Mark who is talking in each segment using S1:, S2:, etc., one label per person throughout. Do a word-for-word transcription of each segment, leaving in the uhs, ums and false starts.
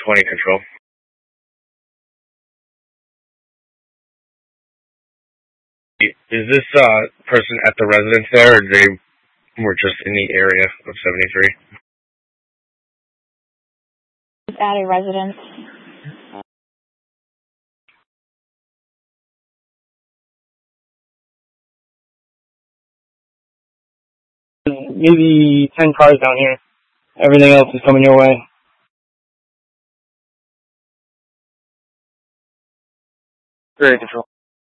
S1: twenty control. Is this uh, person at the residence there, or they were just in the area of seventy-three?
S2: It's at a residence.
S3: Maybe ten cars down here. Everything else is coming your way. Very control.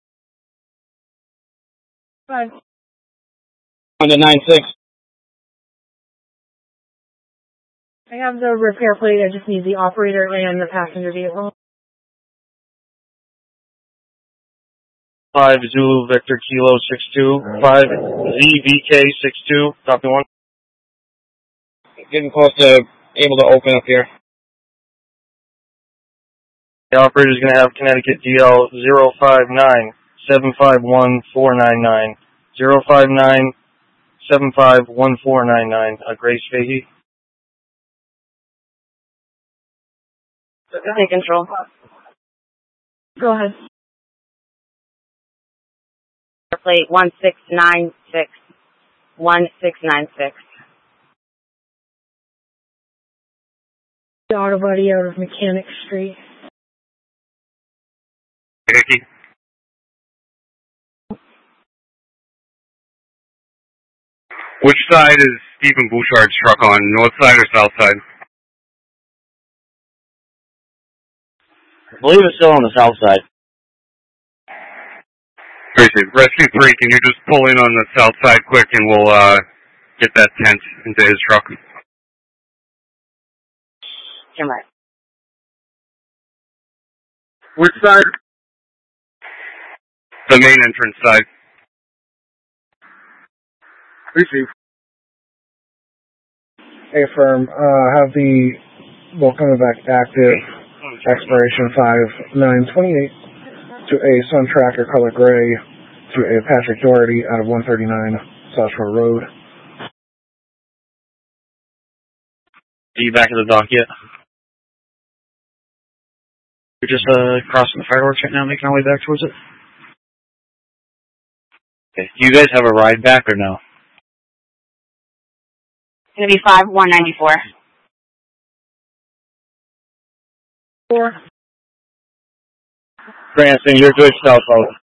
S2: Five.
S3: On to nine six.
S2: I have the repair plate. I just need the operator and the passenger vehicle.
S3: Five Zulu Victor Kilo six two. Five Z V K six two. Copy one. Getting close to able to open up here. The operator is going to have Connecticut D L zero five nine seven five one four nine nine. zero five nine seven five one four nine nine. Uh, Grace Fahey.
S2: Take control. Go ahead.
S4: Plate one six nine six one six nine six.
S2: The auto body out of Mechanic Street.
S1: Hickey. Which side is Stephen Bouchard's truck on? North side or south side?
S3: I believe it's still on the south side.
S1: Appreciate it. Rescue three, can you just pull in on the south side quick and we'll uh, get that tent into his truck?
S4: Jim right.
S1: Which side? The main entrance side.
S5: Receive. Hey, firm, uh, have the welcome back active, expiration five nine twenty-eight, to a Sun Tracker color gray, to a Patrick Doherty out of one thirty-nine South Shore Road.
S3: Are you back at the dock yet? We're just uh, crossing the fireworks right now, making our way back towards it. Okay. Do you guys have a ride back or no?
S4: It's going to be five one ninety-four.
S2: Four.
S3: Branson, you're good, South South.